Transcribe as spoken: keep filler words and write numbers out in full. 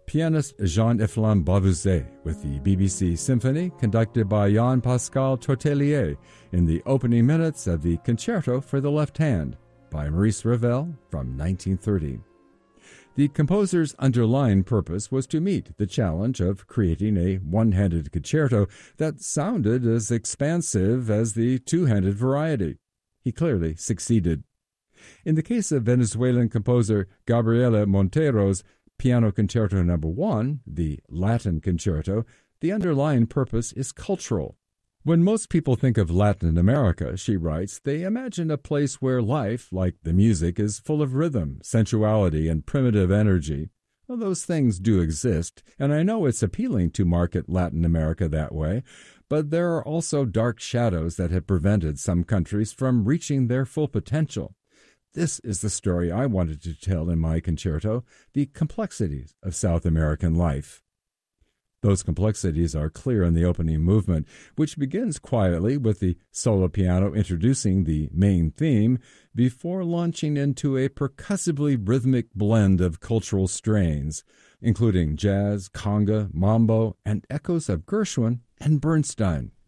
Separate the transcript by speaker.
Speaker 1: pianist Jean-Efflam Bavuzet with the B B C Symphony conducted by Jean-Pascal Tortelier in the opening minutes of the Concerto for the Left Hand by Maurice Ravel from nineteen thirty. The composer's underlying purpose was to meet the challenge of creating a one-handed concerto that sounded as expansive as the two-handed variety. He clearly succeeded. In the case of Venezuelan composer Gabriela Montero's Piano Concerto Number One, the Latin Concerto, the underlying purpose is cultural. When most people think of Latin America, she writes, they imagine a place where life, like the music, is full of rhythm, sensuality, and primitive energy. Well, those things do exist, and I know it's appealing to market Latin America that way, but there are also dark shadows that have prevented some countries from reaching their full potential. This is the story I wanted to tell in my concerto, the complexities of South American life. Those complexities are clear in the opening movement, which begins quietly with the solo piano introducing the main theme before launching into a percussively rhythmic blend of cultural strains, including jazz, conga, mambo, and echoes of Gershwin and Bernstein.